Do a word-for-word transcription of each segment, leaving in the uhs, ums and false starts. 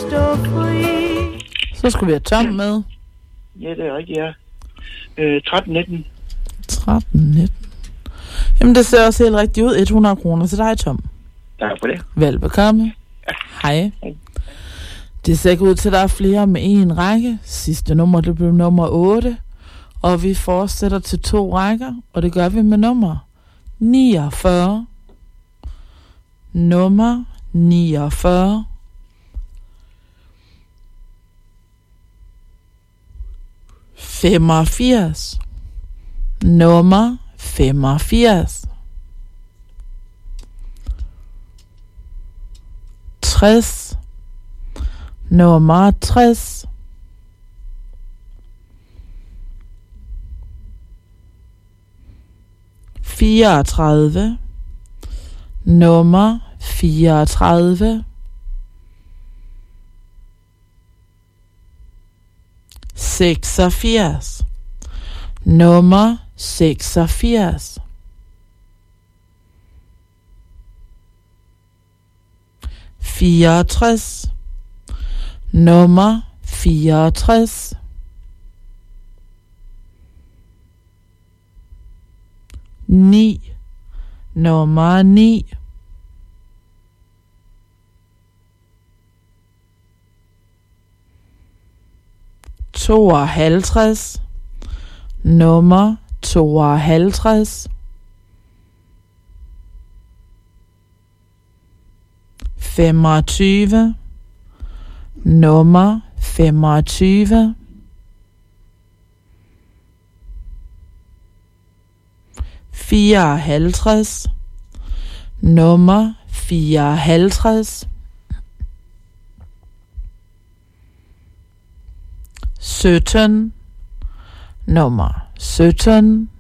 stå fri. Så skulle vi have Tom med. Ja, det er rigtigt, ja. Øh, tretten nitten. tretten nitten. Jamen, det ser også helt rigtigt ud. hundrede kroner til dig, Tom. Tak for det. Velbekomme. Ja. Hej. Hej. Det ser ikke ud til, at der er flere med en række. Sidste nummer, det blev nummer otte. Og vi fortsætter til to rækker, og det gør vi med nummer niogfyrre. Nummer niogfyrre. femogfirs. Nummer femogfirs. tres. Nummer tres. fireogtredive. Nummer fireogtredive. seksogfirs. Nummer seksogfirs. fireogtres. Nummer fireogtres. ni. Nummer ni. tooghalvtreds. Nummer tooghalvtreds. femogtyve. Nummer femogtyve. fireoghalvtreds. Nummer fireoghalvtreds. sytten. Nummer sytten.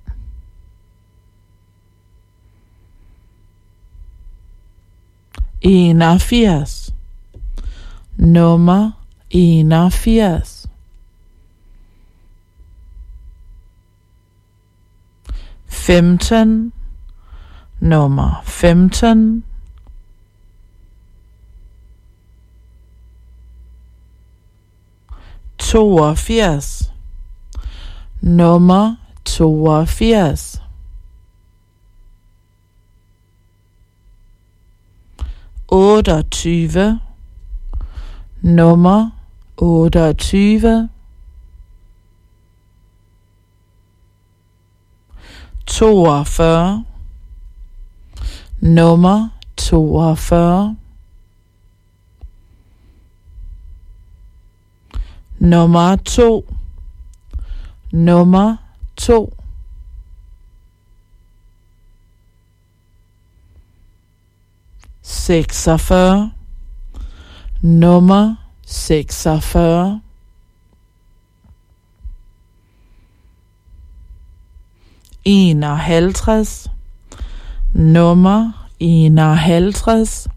enogfirs. Nummer enogfirs. femten. Nummer femten. toogfirs. Nummer toogfirs. otteogtyve. Nummer otteogtyve. toogfyrre. Nummer toogfyrre. Nummer to. Nummer to. seksogfyrre. Nummer seksogfyrre. enoghalvtreds. Nummer enoghalvtreds.